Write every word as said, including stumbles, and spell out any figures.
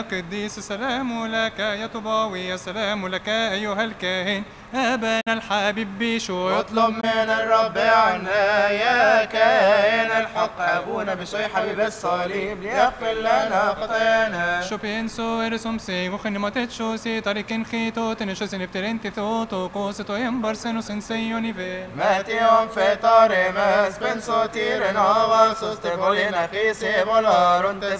قديس السلام لك يا طباوي، السلام لك أيها الكاهن أبانا الحبيب بيشو. اطلب من الرب عنا يا كائن الحق أبونا بشوي حبيب الصليب ليغفر لنا خطايانا. شو بينسو إرسم سي وخن ما تتشوسي طريقين خيتو تنشوسي نبترين تثوتو كوستو ينبرسنو سنسيو نيفيل. ماتيوم في طارمس بن صوتير نوغا سوستي بولينا خيسي بولارون